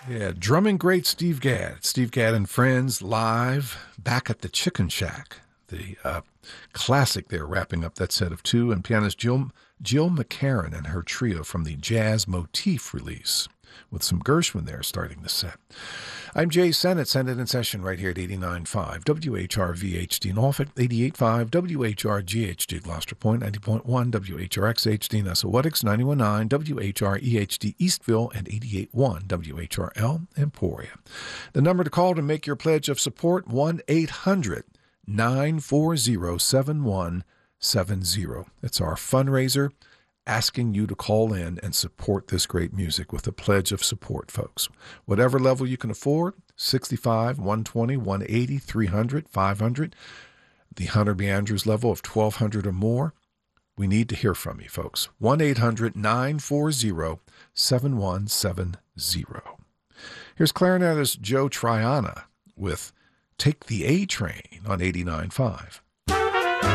Yeah, drumming great Steve Gadd. Steve Gadd and Friends live back at the Chicken Shack. The classic there, wrapping up that set of two, and pianist Jill McCarron and her trio from the Jazz Motif release, with some Gershwin there starting the set. I'm Jay Sennett, Sennett in Session right here at 89.5 WHRV-HD Norfolk, 88.5 WHRG-HD Gloucester Point, 90.1 WHRX-HD Nessawatix, 91.9 WHRE-HD Eastville, and 88.1 WHRL Emporia. The number to call to make your pledge of support, 1-800-940-7170. It's our fundraiser asking you to call in and support this great music with a pledge of support, folks. Whatever level you can afford, 65, 120, 180, 300, 500, the Hunter B. Andrews level of 1,200 or more. We need to hear from you, folks. 1-800-940-7170. Here's clarinetist Joe Traiana with Take the A Train on 89.5.